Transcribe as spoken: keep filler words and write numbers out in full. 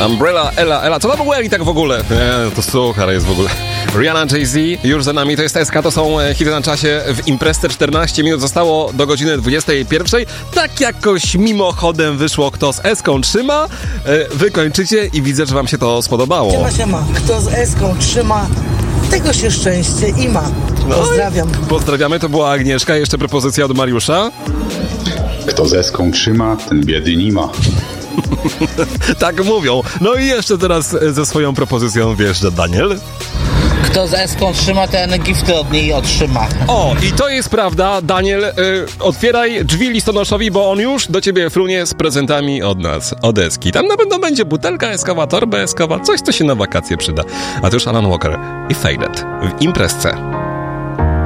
Umbrella, Ella, Ella. Co to w ogóle i tak w ogóle? Nie, to suchar jest w ogóle. Rihanna, Jay-Z, już za nami, to jest S K, to są hity na czasie. W imprezce czternaście minut zostało do godziny dwudziestej pierwszej. Tak jakoś mimochodem wyszło, kto z S-ką trzyma. Wy kończycie i widzę, że wam się to spodobało. Siema, siema. Kto z S-ką trzyma, tego się szczęście i ma. Pozdrawiam. No, pozdrawiamy, to była Agnieszka. Jeszcze propozycja od Mariusza. Kto z eską trzyma, ten biedy nie ma. Tak mówią. No i jeszcze teraz ze swoją propozycją wjeżdża Daniel. Kto z eską trzyma, ten gifty od niej otrzyma. O, i to jest prawda. Daniel, y, otwieraj drzwi listonoszowi, bo on już do ciebie frunie z prezentami od nas, od Eski. Tam na pewno będzie butelka eskowa, torba eskowa, coś, co się na wakacje przyda. A to już Alan Walker i Faded w imprezce.